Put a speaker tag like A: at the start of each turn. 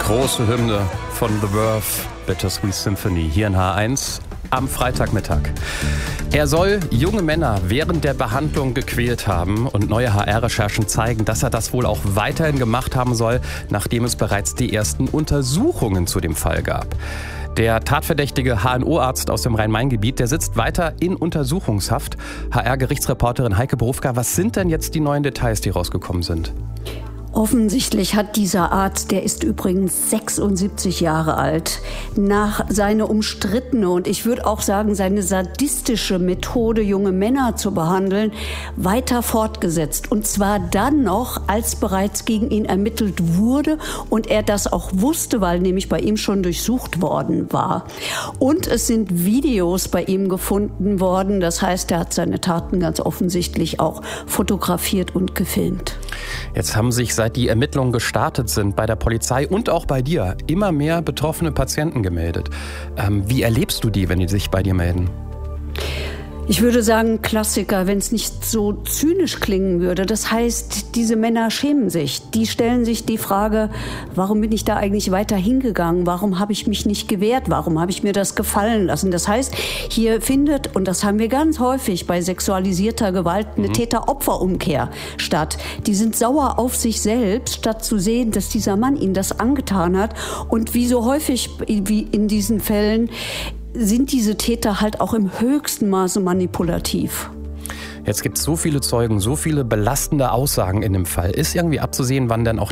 A: Große Hymne von The Verve, Bittersweet Symphony, hier in H1 am Freitagmittag. Er soll junge Männer während der Behandlung gequält haben und neue HR-Recherchen zeigen, dass er das wohl auch weiterhin gemacht haben soll, nachdem es bereits die ersten Untersuchungen zu dem Fall gab. Der tatverdächtige HNO-Arzt aus dem Rhein-Main-Gebiet, der sitzt weiter in Untersuchungshaft. HR-Gerichtsreporterin Heike Borufka, was sind denn jetzt die neuen Details, die rausgekommen sind?
B: Offensichtlich hat dieser Arzt, der ist übrigens 76 Jahre alt, nach seine umstrittene und ich würde auch sagen seine sadistische Methode, junge Männer zu behandeln, weiter fortgesetzt. Und zwar dann noch, als bereits gegen ihn ermittelt wurde und er das auch wusste, weil nämlich bei ihm schon durchsucht worden war. Und es sind Videos bei ihm gefunden worden. Das heißt, er hat seine Taten ganz offensichtlich auch fotografiert und gefilmt.
A: Jetzt haben sich, seit die Ermittlungen gestartet sind, bei der Polizei und auch bei dir immer mehr betroffene Patienten gemeldet. Wie erlebst du die, wenn die sich bei dir melden?
B: Ich würde sagen, Klassiker, wenn es nicht so zynisch klingen würde. Das heißt, diese Männer schämen sich. Die stellen sich die Frage, warum bin ich da eigentlich weiter hingegangen? Warum habe ich mich nicht gewehrt? Warum habe ich mir das gefallen lassen? Das heißt, hier findet, und das haben wir ganz häufig bei sexualisierter Gewalt, eine Täter-Opfer-Umkehr statt. Die sind sauer auf sich selbst, statt zu sehen, dass dieser Mann ihnen das angetan hat. Und wie so häufig wie in diesen Fällen sind diese Täter halt auch im höchsten Maße manipulativ.
A: Jetzt gibt es so viele Zeugen, so viele belastende Aussagen in dem Fall. Ist irgendwie abzusehen, wann denn auch